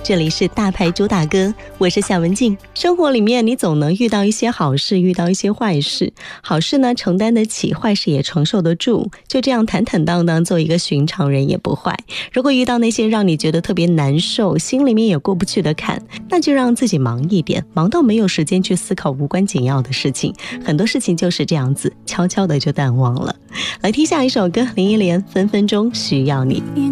这里是大牌主打歌，我是夏文静。生活里面你总能遇到一些好事，遇到一些坏事。好事呢承担得起，坏事也承受得住，就这样坦坦荡荡做一个寻常人也不坏。如果遇到那些让你觉得特别难受，心里面也过不去的坎，那就让自己忙一点，忙到没有时间去思考无关紧要的事情。很多事情就是这样子，悄悄的就淡忘了。来听下一首歌，林忆莲《分分钟需要你》。